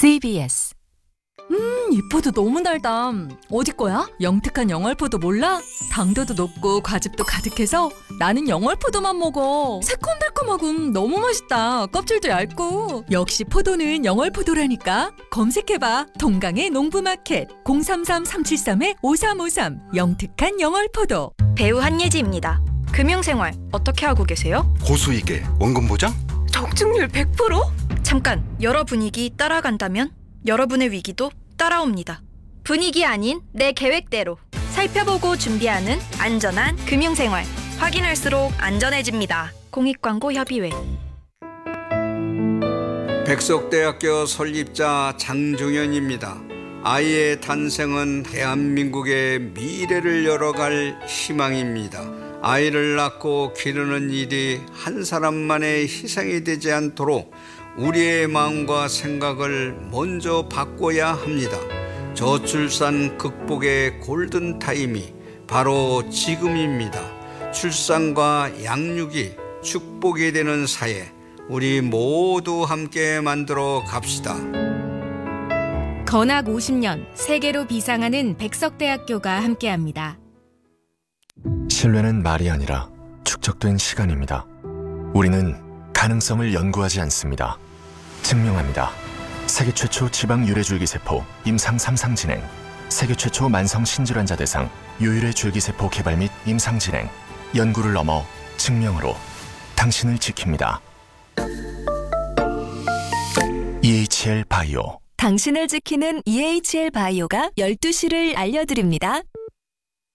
CBS. 이 포도 너무 달다. 어디 거야? 영특한 영월포도 몰라? 당도도 높고 과즙도 가득해서 나는 영월포도만 먹어. 새콤달콤하고 너무 맛있다. 껍질도 얇고. 역시 포도는 영월포도라니까. 검색해봐. 동강의 농부마켓 033-373-5353 영특한 영월포도. 배우 한예지입니다. 금융생활 어떻게 하고 계세요? 고수익에 원금 보장? 적중률 100%? 잠깐, 여러 분위기 따라간다면 여러분의 위기도 따라옵니다. 분위기 아닌 내 계획대로 살펴보고 준비하는 안전한 금융생활. 확인할수록 안전해집니다. 공익광고협의회. 백석대학교 설립자 장종현입니다. 아이의 탄생은 대한민국의 미래를 열어갈 희망입니다. 아이를 낳고 기르는 일이 한 사람만의 희생이 되지 않도록 우리의 마음과 생각을 먼저 바꿔야 합니다. 저출산 극복의 골든타임이 바로 지금입니다. 출산과 양육이 축복이 되는 사회, 우리 모두 함께 만들어 갑시다. 건학 50년 세계로 비상하는 백석대학교가 함께합니다. 신뢰는 말이 아니라 축적된 시간입니다. 우리는 가능성을 연구하지 않습니다. 증명합니다. 세계 최초 지방 유래줄기세포 임상 3상 진행, 세계 최초 만성 신질환자 대상 유일의 줄기세포 개발 및 임상 진행, 연구를 넘어 증명으로 당신을 지킵니다. EHL 바이오. 당신을 지키는 EHL 바이오가 12시를 알려드립니다.